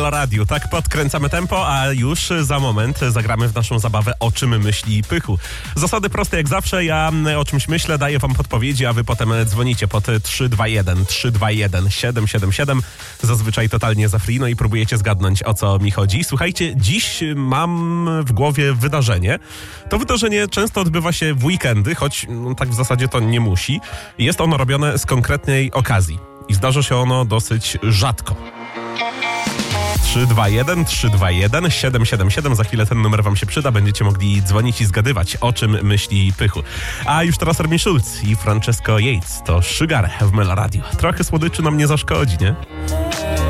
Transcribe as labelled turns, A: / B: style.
A: Radiu. Tak podkręcamy tempo, a już za moment zagramy w naszą zabawę O czym myśli Pychu. Zasady proste jak zawsze, ja o czymś myślę, daję wam podpowiedzi, a wy potem dzwonicie pod 321 777, zazwyczaj totalnie za free, no i próbujecie zgadnąć, o co mi chodzi. Słuchajcie, dziś mam w głowie wydarzenie. To wydarzenie często odbywa się w weekendy, choć tak w zasadzie to nie musi. Jest ono robione z konkretnej okazji i zdarza się ono dosyć rzadko. 321 777. Za chwilę ten numer wam się przyda. Będziecie mogli dzwonić i zgadywać, o czym myśli Pychu. A już teraz Armin Schulz i Francesco Yates. To Sugar w Melo Radio. Trochę słodyczy nam nie zaszkodzi, nie?